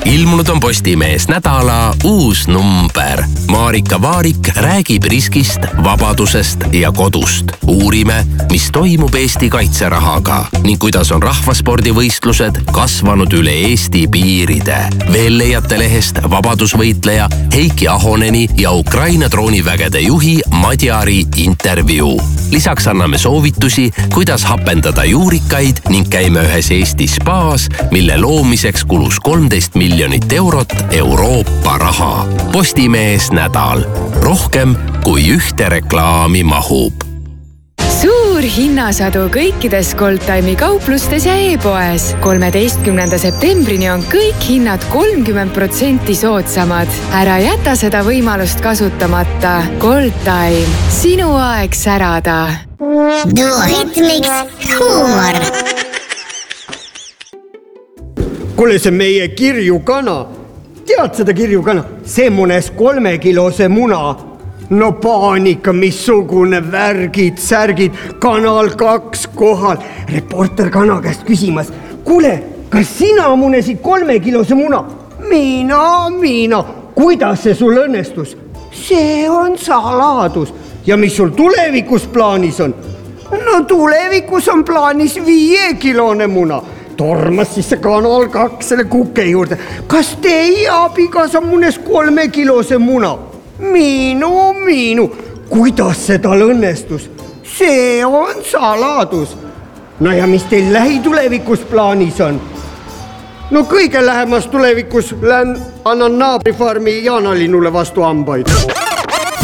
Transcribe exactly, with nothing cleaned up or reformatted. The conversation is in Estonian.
ilmunud on Postimees nädala uus number. Marika Vaarik räägib riskist, vabadusest ja kodust. Uurime, mis toimub Eesti kaitserahaga ning kuidas on rahvaspordivõistlused kasvanud üle Eesti piiride. Veel leiate lehest vabadusvõitleja Heiki Ahoneni ja Ukraina droonivägede juhi Madjari intervjuu. Lisaks anname soovitusi, kuidas hapendada juurikaid ning käime ühes Eesti spaas, mille loomiseks kulus kolmteist miljonit eurot Euroopa raha. Postimees nädal. Rohkem kui ühte reklaami mahub. Suur hinnasadu kõikides Goldtime'i kauplustes ja e-poes. kolmeteistkümnenda septembrini on kõik hinnad kolmkümmend protsenti soodsamad. Ära jäta seda võimalust kasutamata. Goldtime. Sinu aeg särada. Duet Mix huumor. Kuule, see meie kirjukana. Tead seda kirjukana? See munes kolmekilose muna. No paanika, missugune värgid, särgid, kanal kaks kohal. Reporter kana käest küsimas. Kuule, kas sina munesid kolmekilose muna? Mina, mina. Kuidas see sul õnnestus? See on saladus. Ja mis sul tulevikus plaanis on? No tulevikus on plaanis viiekilone muna. Tormas siis see kanal kaks selle kuke juurde. Kas teie abikaasa munes kolmekilose muna? Minu, minu, kuidas see tal õnnestus? See on saladus. No ja mis teil lähitulevikus plaanis on? No kõige lähemas tulevikus lähen annan naabrifarmi Jaanalinule vastu hambaid.